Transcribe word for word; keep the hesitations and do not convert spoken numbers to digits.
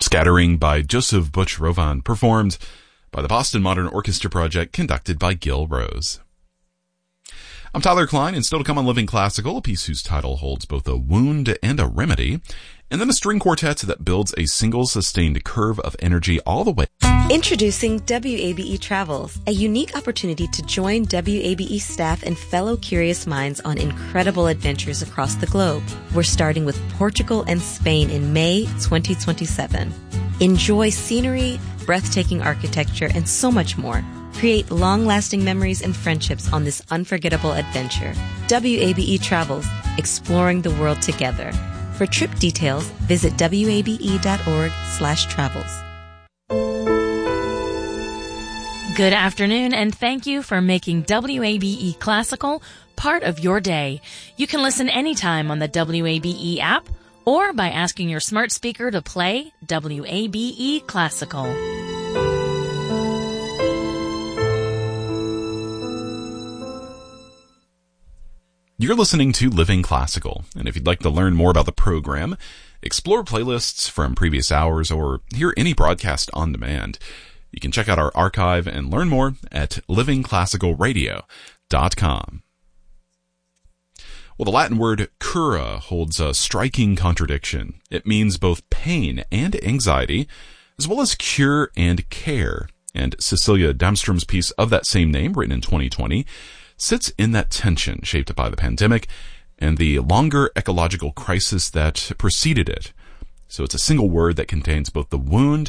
Scattering by Joseph Butch-Rovan, performed by the Boston Modern Orchestra Project, conducted by Gil Rose. I'm Tyler Klein, and still to come on Living Classical, a piece whose title holds both a wound and a remedy, and then a string quartet that builds a single sustained curve of energy all the way. Introducing W A B E Travels, a unique opportunity to join W A B E staff and fellow curious minds on incredible adventures across the globe. We're starting with Portugal and Spain in May twenty twenty-seven. Enjoy scenery, breathtaking architecture, and so much more. Create long-lasting memories and friendships on this unforgettable adventure. W A B E Travels, exploring the world together. For trip details, visit wabe.org slash travels. Good afternoon, and thank you for making W A B E Classical part of your day. You can listen anytime on the W A B E app or by asking your smart speaker to play W A B E Classical. You're listening to Living Classical, and if you'd like to learn more about the program, explore playlists from previous hours, or hear any broadcast on demand, you can check out our archive and learn more at living classical radio dot com. Well, the Latin word cura holds a striking contradiction. It means both pain and anxiety, as well as cure and care. And Cecilia Damstrom's piece of that same name, written in twenty twenty, sits in that tension shaped by the pandemic and the longer ecological crisis that preceded it. So it's a single word that contains both the wound